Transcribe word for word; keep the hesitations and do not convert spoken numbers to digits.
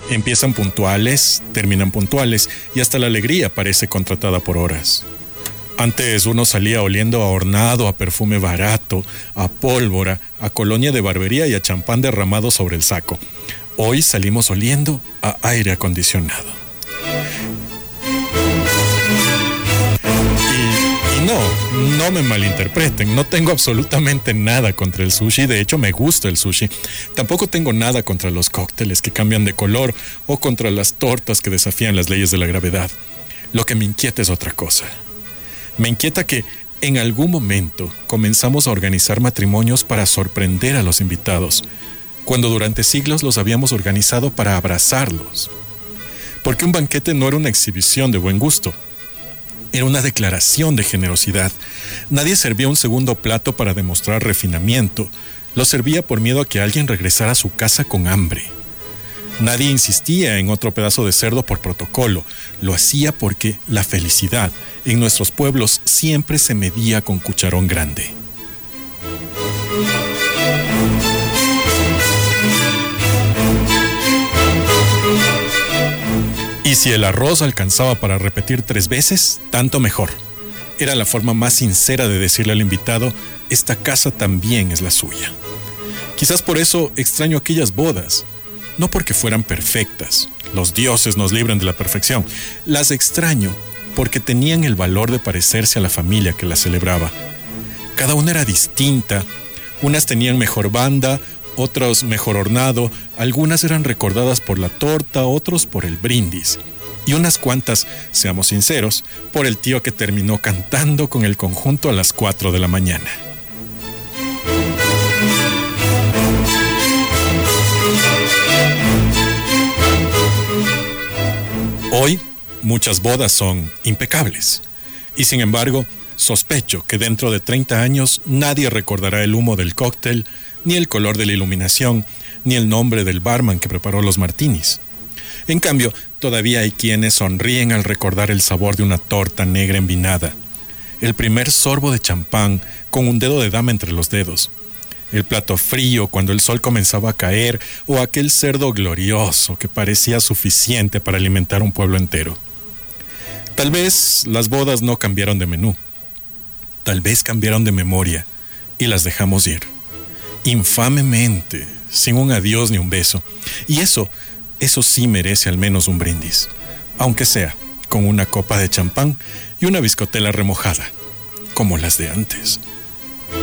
Empiezan puntuales, terminan puntuales y hasta la alegría parece contratada por horas. Antes uno salía oliendo a hornado, a perfume barato, a pólvora, a colonia de barbería y a champán derramado sobre el saco. Hoy salimos oliendo a aire acondicionado. Y, y no, no me malinterpreten, no tengo absolutamente nada contra el sushi, de hecho me gusta el sushi. Tampoco tengo nada contra los cócteles que cambian de color o contra las tortas que desafían las leyes de la gravedad. Lo que me inquieta es otra cosa. Me inquieta que en algún momento comenzamos a organizar matrimonios para sorprender a los invitados, cuando durante siglos los habíamos organizado para abrazarlos. Porque un banquete no era una exhibición de buen gusto, era una declaración de generosidad. Nadie servía un segundo plato para demostrar refinamiento, lo servía por miedo a que alguien regresara a su casa con hambre. Nadie insistía en otro pedazo de cerdo por protocolo, lo hacía porque la felicidad en nuestros pueblos siempre se medía con cucharón grande. Y si el arroz alcanzaba para repetir tres veces, tanto mejor. Era la forma más sincera de decirle al invitado, esta casa también es la suya. Quizás por eso extraño aquellas bodas. No porque fueran perfectas, los dioses nos libran de la perfección. Las extraño porque tenían el valor de parecerse a la familia que las celebraba. Cada una era distinta, unas tenían mejor banda, otros mejor hornado, algunas eran recordadas por la torta, otros por el brindis. Y unas cuantas, seamos sinceros, por el tío que terminó cantando con el conjunto a las cuatro de la mañana. Hoy, muchas bodas son impecables. Y sin embargo, sospecho que dentro de treinta años nadie recordará el humo del cóctel, ni el color de la iluminación, ni el nombre del barman que preparó los martinis. En cambio, todavía hay quienes sonríen al recordar el sabor de una torta negra envinada, el primer sorbo de champán con un dedo de dama entre los dedos, el plato frío cuando el sol comenzaba a caer o aquel cerdo glorioso que parecía suficiente para alimentar un pueblo entero. Tal vez las bodas no cambiaron de menú, tal vez cambiaron de memoria y las dejamos ir, infamemente, sin un adiós ni un beso. Y eso, eso sí merece al menos un brindis, aunque sea con una copa de champán y una biscotela remojada, como las de antes.